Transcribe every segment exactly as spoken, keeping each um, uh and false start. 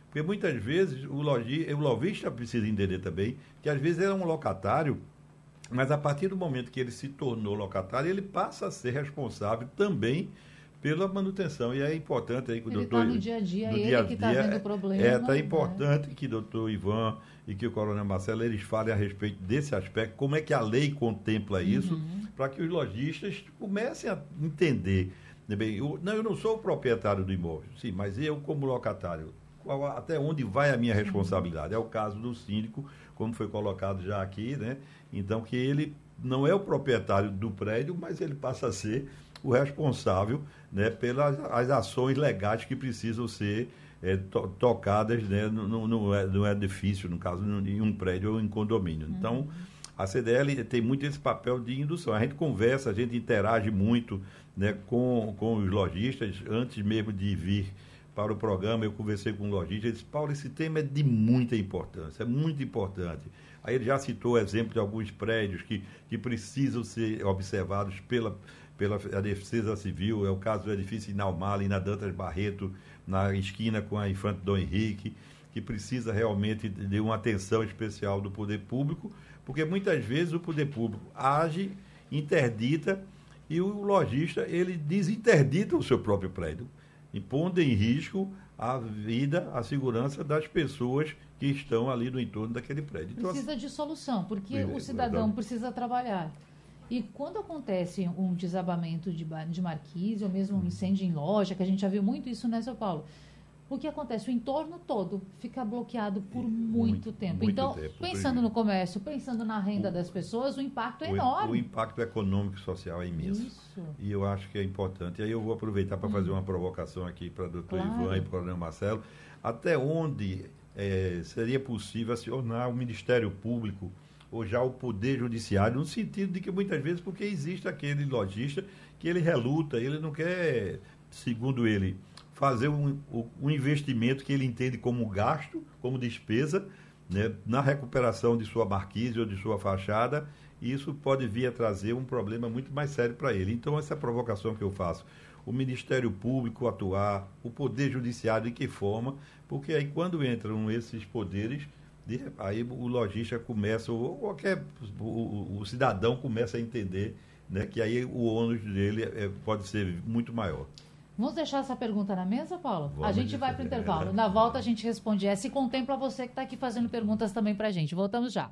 Porque muitas vezes o, logi, o lojista precisa entender também que às vezes ele é um locatário, mas a partir do momento que ele se tornou locatário, ele passa a ser responsável também pela manutenção. E é importante aí que o ele doutor... Ele está no dia a dia, ele dia que está vendo o problema. É, tá né? importante que o doutor Ivan e que o coronel Marcelo, eles falem a respeito desse aspecto, como é que a lei contempla isso, uhum. para que os lojistas comecem a entender. Bem, eu, não, eu não sou o proprietário do imóvel, sim, mas eu como locatário, qual, até onde vai a minha responsabilidade? É o caso do síndico, como foi colocado já aqui, né? Então, que ele não é o proprietário do prédio, mas ele passa a ser o responsável, né, pelas as ações legais que precisam ser é, to, tocadas, né, no, no, no, no edifício, no caso, em um prédio ou em condomínio. Então, uhum. a C D L tem muito esse papel de indução. A gente conversa, a gente interage muito, né, com, com os lojistas. Antes mesmo de vir para o programa, eu conversei com um lojista e disse: Paulo, esse tema é de muita importância, é muito importante. Aí ele já citou o exemplo de alguns prédios que, que precisam ser observados pela, pela Defesa Civil. É o caso do edifício Inalmar, ali na Dantas Barreto, na esquina com a Infante Dom Henrique, que precisa realmente de uma atenção especial do poder público, porque muitas vezes o poder público age, interdita, e o lojista, ele desinterdita o seu próprio prédio, impondo em risco a vida, a segurança das pessoas que estão ali no entorno daquele prédio. Então, precisa assim, de solução, porque é, o cidadão é, precisa trabalhar. E quando acontece um desabamento de, de marquise, ou mesmo um incêndio em loja, que a gente já viu muito isso, né, São Paulo? O que acontece? O entorno todo fica bloqueado por muito, muito tempo. Muito então, tempo, pensando no comércio, pensando na renda o, das pessoas, o impacto é o, enorme. O impacto econômico e social é imenso. Isso. E eu acho que é importante. E aí eu vou aproveitar para hum. fazer uma provocação aqui para o doutor claro. Ivan e para o coronel Marcelo. Até onde é, seria possível acionar o Ministério Público ou já o Poder Judiciário, no sentido de que muitas vezes, porque existe aquele lojista que ele reluta, ele não quer, segundo ele, fazer um, um investimento que ele entende como gasto, como despesa, né, na recuperação de sua marquise ou de sua fachada, e isso pode vir a trazer um problema muito mais sério para ele. Então, essa é a provocação que eu faço. O Ministério Público atuar, o Poder Judiciário, de que forma? Porque aí, quando entram esses poderes, de, aí o lojista começa, ou qualquer, o, o cidadão começa a entender, né, que aí o ônus dele é, pode ser muito maior. Vamos deixar essa pergunta na mesa, Paulo? Vamos, a gente vai para o intervalo. Na volta a gente responde essa e contempla você que está aqui fazendo perguntas também para a gente. Voltamos já.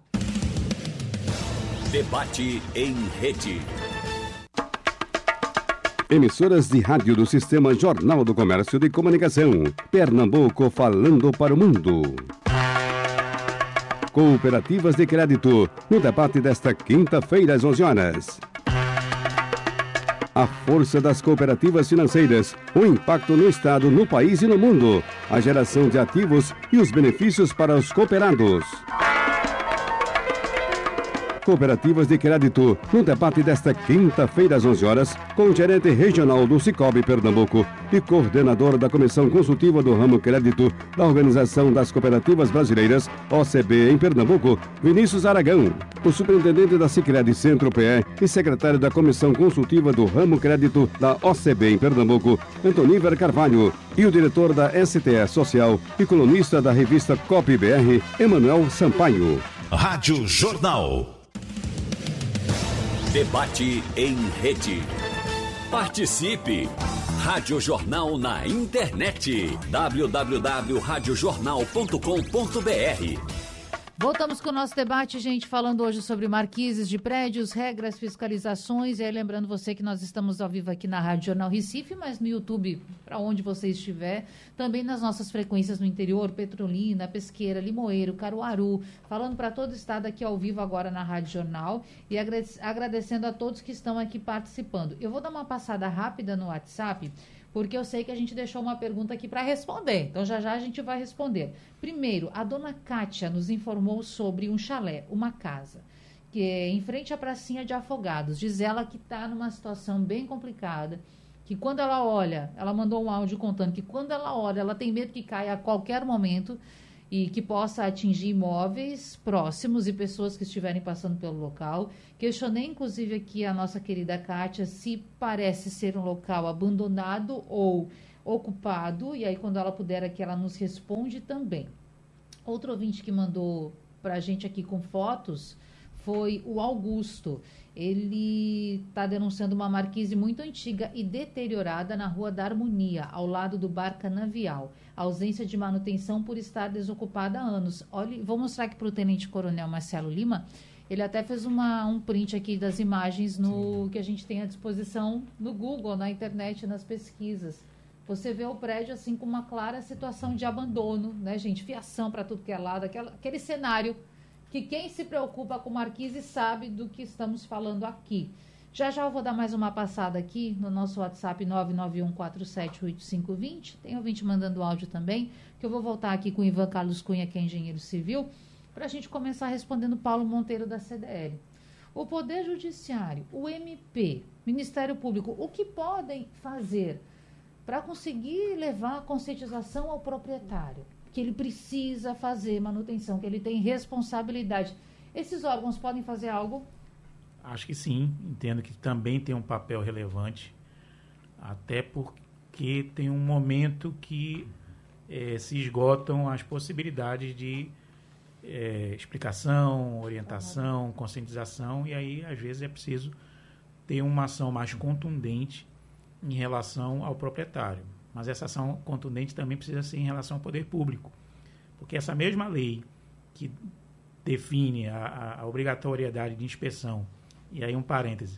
Debate em rede. Emissoras de rádio do Sistema Jornal do Comércio de Comunicação. Pernambuco falando para o mundo. Cooperativas de crédito. No debate desta quinta-feira às onze horas. A força das cooperativas financeiras, o impacto no Estado, no país e no mundo, a geração de ativos e os benefícios para os cooperados. Cooperativas de crédito, no debate desta quinta-feira às onze horas, com o gerente regional do Sicoob Pernambuco e coordenador da Comissão Consultiva do Ramo Crédito da Organização das Cooperativas Brasileiras, O C B, em Pernambuco, Vinícius Aragão, o superintendente da Sicredi Centro-P E e secretário da Comissão Consultiva do Ramo Crédito da O C B em Pernambuco, Antoníver Carvalho, e o diretor da S T E Social e colunista da revista Cop B R, Emanuel Sampaio. Rádio Jornal. Debate em rede. Participe! Rádio Jornal na internet. w w w ponto rádio jornal ponto com ponto b r. Voltamos com o nosso debate, gente, falando hoje sobre marquises de prédios, regras, fiscalizações. E aí, lembrando você que nós estamos ao vivo aqui na Rádio Jornal Recife, mas no YouTube, para onde você estiver, também nas nossas frequências no interior, Petrolina, Pesqueira, Limoeiro, Caruaru, falando para todo o estado aqui ao vivo agora na Rádio Jornal e agradecendo a todos que estão aqui participando. Eu vou dar uma passada rápida no WhatsApp, porque eu sei que a gente deixou uma pergunta aqui para responder. Então, já já a gente vai responder. Primeiro, a dona Kátia nos informou sobre um chalé, uma casa, que é em frente à pracinha de Afogados. Diz ela que está numa situação bem complicada, que quando ela olha, ela mandou um áudio contando que quando ela olha, ela tem medo que caia a qualquer momento e que possa atingir imóveis próximos e pessoas que estiverem passando pelo local. Questionei, inclusive, aqui a nossa querida Kátia se parece ser um local abandonado ou ocupado, e aí quando ela puder aqui, ela nos responde também. Outro ouvinte que mandou para a gente aqui com fotos foi o Augusto. Ele está denunciando uma marquise muito antiga e deteriorada na Rua da Harmonia, ao lado do Bar Canavial. A ausência de manutenção por estar desocupada há anos. Olha, vou mostrar aqui para o Tenente Coronel Marcelo Lima. Ele até fez uma, um print aqui das imagens no, que a gente tem à disposição no Google, na internet, nas pesquisas. Você vê o prédio assim com uma clara situação de abandono, né, gente? Fiação para tudo que é lado, aquela, aquele cenário que quem se preocupa com marquise sabe do que estamos falando aqui. Já já eu vou dar mais uma passada aqui no nosso WhatsApp nove nove um quatro sete oito cinco dois zero. Tem ouvinte mandando áudio também, que eu vou voltar aqui com o Ivan Carlos Cunha, que é engenheiro civil, para a gente começar respondendo Paulo Monteiro da C D L. O Poder Judiciário, o M P, Ministério Público, o que podem fazer para conseguir levar a conscientização ao proprietário, que ele precisa fazer manutenção, que ele tem responsabilidade. Esses órgãos podem fazer algo? Acho que sim, entendo que também tem um papel relevante, até porque tem um momento que eh, se esgotam as possibilidades de eh, explicação, orientação, conscientização, e aí às vezes é preciso ter uma ação mais contundente em relação ao proprietário. Mas essa ação contundente também precisa ser em relação ao poder público, porque essa mesma lei que define a, a, a obrigatoriedade de inspeção, e aí um parêntese,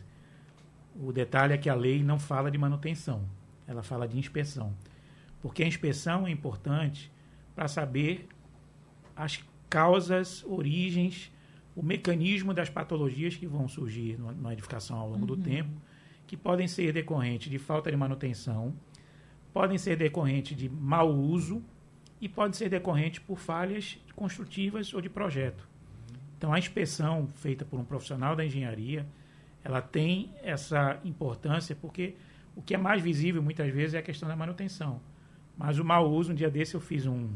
o detalhe é que a lei não fala de manutenção, ela fala de inspeção, porque a inspeção é importante para saber as causas, origens, o mecanismo das patologias que vão surgir na edificação ao longo uhum. do tempo, que podem ser decorrentes de falta de manutenção, podem ser decorrentes de mau uso e podem ser decorrentes por falhas construtivas ou de projeto. Então, a inspeção feita por um profissional da engenharia, ela tem essa importância porque o que é mais visível muitas vezes é a questão da manutenção. Mas o mau uso, um dia desse eu fiz um,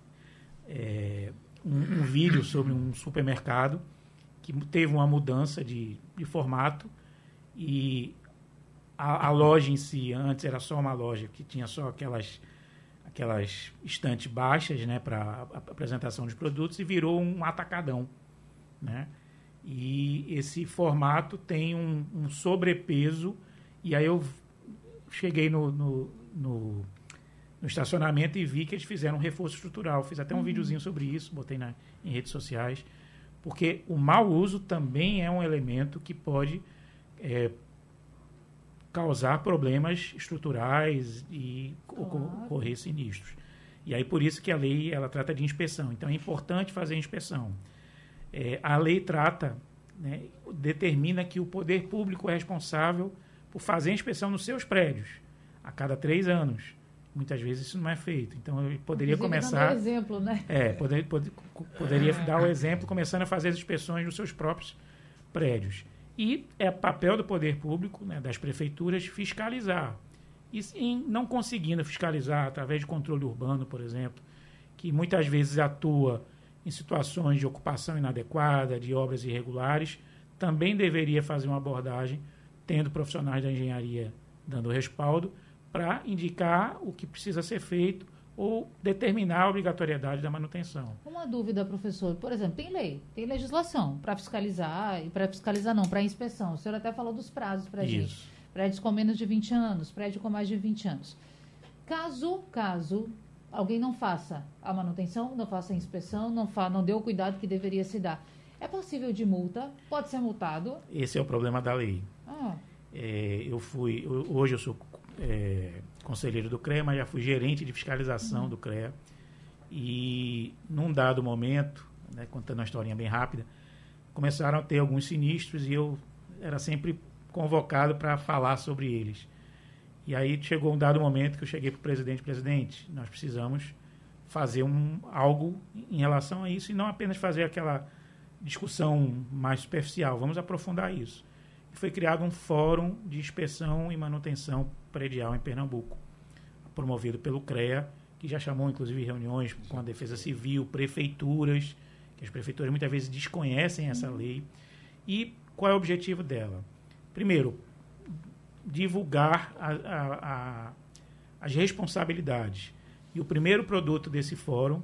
é, um, um vídeo sobre um supermercado que teve uma mudança de, de formato e A, a loja em si, antes era só uma loja que tinha só aquelas, aquelas estantes baixas, né, para a apresentação dos produtos, e virou um atacadão, né? E esse formato tem um, um sobrepeso, e aí eu cheguei no, no, no, no estacionamento e vi que eles fizeram um reforço estrutural. Fiz até um uhum. videozinho sobre isso, botei na, em redes sociais, porque o mau uso também é um elemento que pode é, causar problemas estruturais e claro. ocorrer sinistros. E aí por isso que a lei ela trata de inspeção. Então é importante fazer a inspeção. É, a lei trata, né, determina que o poder público é responsável por fazer a inspeção nos seus prédios a cada três anos. Muitas vezes isso não é feito. Então eu poderia Inclusive, começar... dando exemplo, né? É, poder, poder, poderia dar o exemplo começando a fazer as inspeções nos seus próprios prédios. E é papel do poder público, né, das prefeituras, fiscalizar. E sim, não conseguindo fiscalizar através de controle urbano, por exemplo, que muitas vezes atua em situações de ocupação inadequada, de obras irregulares, também deveria fazer uma abordagem, tendo profissionais da engenharia dando respaldo, para indicar o que precisa ser feito ou determinar a obrigatoriedade da manutenção. Uma dúvida, professor. Por exemplo, tem lei, tem legislação para fiscalizar, e para fiscalizar não, para inspeção. O senhor até falou dos prazos para a gente. Prédios com menos de vinte anos, prédio com mais de vinte anos. Caso, caso, alguém não faça a manutenção, não faça a inspeção, não, fa, não deu o cuidado que deveria se dar, é passível de multa? Pode ser multado? Esse é o problema da lei. Ah. É, eu fui, eu, hoje eu sou é, conselheiro do CREA, mas já fui gerente de fiscalização uhum. do CREA. E num dado momento, né, contando uma historinha bem rápida, começaram a ter alguns sinistros e eu era sempre convocado para falar sobre eles. E aí chegou um dado momento que eu cheguei para o presidente, presidente, nós precisamos fazer um, algo em relação a isso e não apenas fazer aquela discussão mais superficial, vamos aprofundar isso. E foi criado um fórum de inspeção e manutenção predial em Pernambuco, promovido pelo CREA, que já chamou inclusive reuniões com a Defesa Civil, prefeituras, que as prefeituras muitas vezes desconhecem essa lei. E qual é o objetivo dela? Primeiro, divulgar a, a, a, as responsabilidades. E o primeiro produto desse fórum